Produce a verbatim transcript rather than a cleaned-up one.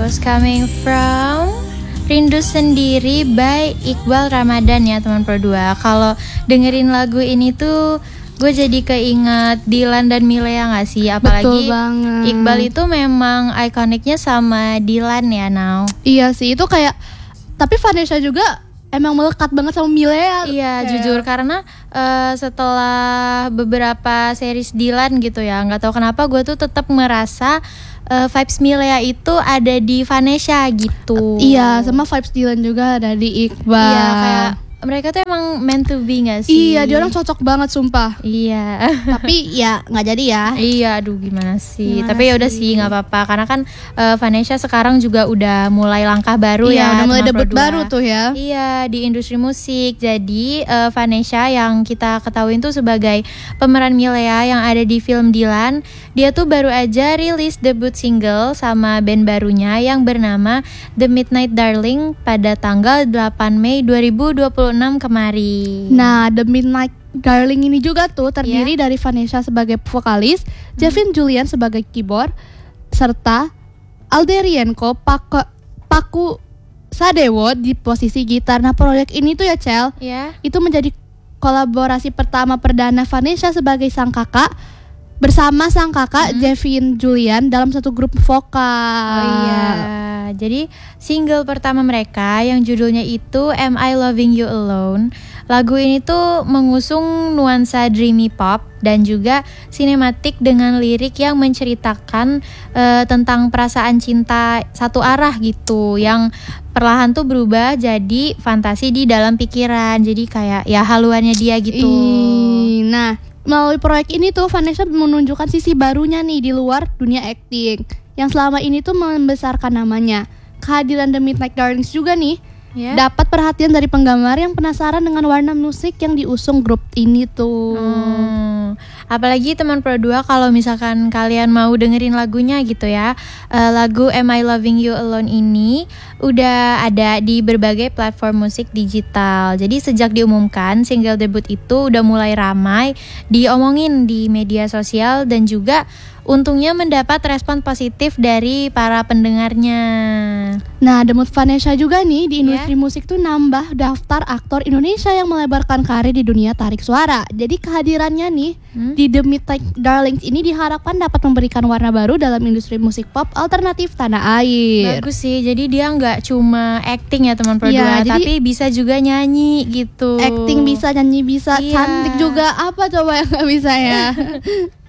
was coming from Rindu Sendiri by Iqbal Ramadan ya teman Pro dua. Kalau dengerin lagu ini tuh gue jadi keinget Dilan dan Milea gak sih? Apalagi Iqbal itu memang ikoniknya sama Dilan ya Now. Iya sih, itu kayak, tapi Vanessa juga emang melekat banget sama Milea. Iya, kayak jujur karena uh, setelah beberapa series Dilan gitu ya, nggak tahu kenapa gue tuh tetap merasa uh, vibes Milea itu ada di Vanessa gitu. Iya, sama vibes Dilan juga ada di Iqbal. Iya, kayak mereka tuh emang meant to be gak sih? Iya, dia orang cocok banget sumpah. Iya. Tapi ya nggak jadi ya. Iya, aduh gimana sih. Gimana Tapi ya udah sih nggak apa-apa karena kan uh, Vanessa sekarang juga udah mulai langkah baru iya, ya. Udah mulai debut baru tuh ya. Iya, di industri musik. Jadi uh, Vanessa yang kita ketahui tuh sebagai pemeran Milea yang ada di film Dilan, dia tuh baru aja rilis debut single sama band barunya yang bernama The Midnight Darling pada tanggal delapan Mei dua ribu dua puluh enam kemarin. Nah, The Midnight Darling ini juga tuh terdiri yeah. dari Vanessa sebagai vokalis, hmm. Jevin Julian sebagai keyboard, serta Alderienko Paku, Paku Sadewo di posisi gitar. Nah, proyek ini tuh ya Cel, yeah. itu menjadi kolaborasi pertama perdana Vanessa sebagai sang kakak bersama sang kakak hmm. Jevin Julian dalam satu grup vokal. Oh iya. Jadi single pertama mereka yang judulnya itu Am I Loving You Alone. Lagu ini tuh mengusung nuansa dreamy pop dan juga sinematik dengan lirik yang menceritakan uh, tentang perasaan cinta satu arah gitu, yang perlahan tuh berubah jadi fantasi di dalam pikiran. Jadi kayak ya haluannya dia gitu. Ih, nah, melalui proyek ini tuh Vanessa menunjukkan sisi barunya nih di luar dunia acting yang selama ini tuh membesarkan namanya. Kehadiran The Midnight Darlings juga nih yeah. dapat perhatian dari penggemar yang penasaran dengan warna musik yang diusung grup ini tuh. Hmm. Apalagi teman Pro dua kalau misalkan kalian mau dengerin lagunya gitu ya. uh, Lagu Am I Loving You Alone ini udah ada di berbagai platform musik digital. Jadi sejak diumumkan single debut itu udah mulai ramai diomongin di media sosial dan juga untungnya mendapat respon positif dari para pendengarnya. Nah, debut Vanessa juga nih di industri yeah. musik tuh nambah daftar aktor Indonesia yang melebarkan karir di dunia tarik suara. Jadi kehadirannya nih hmm? di The Midnight Darlings ini diharapkan dapat memberikan warna baru dalam industri musik pop alternatif tanah air. Bagus sih, jadi dia nggak cuma acting ya teman Pro dua, yeah, tapi bisa juga nyanyi gitu. Acting bisa, nyanyi bisa, yeah. cantik juga, apa coba yang nggak bisa ya?